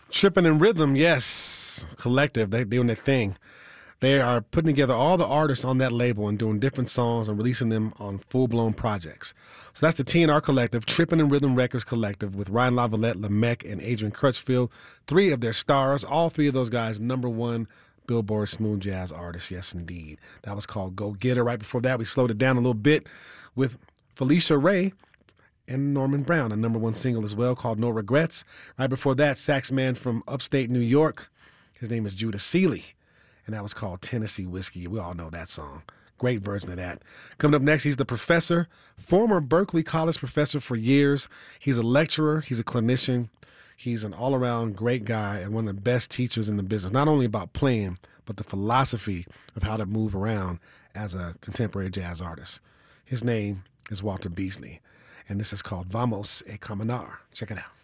Tripping in Rhythm, yes. Collective, they doing their thing. They are putting together all the artists on that label and doing different songs and releasing them on full-blown projects. So that's the TNR Collective, Trippin' in Rhythm Records Collective, with Ryan Lavalette, Lamech, and Adrian Crutchfield, three of their stars. All three of those guys, #1 Billboard smooth jazz artists. Yes, indeed. That was called Go Getter. Right before that, we slowed it down a little bit with Felicia Ray and Norman Brown, a #1 single as well called No Regrets. Right before that, sax man from upstate New York. His name is Judah Seeley, and that was called Tennessee Whiskey. We all know that song. Great version of that. Coming up next, he's the professor, former Berkeley College professor for years. He's a lecturer. He's a clinician. He's an all-around great guy and one of the best teachers in the business, not only about playing, but the philosophy of how to move around as a contemporary jazz artist. His name is Walter Beasley, and this is called Vamos a Caminar. Check it out.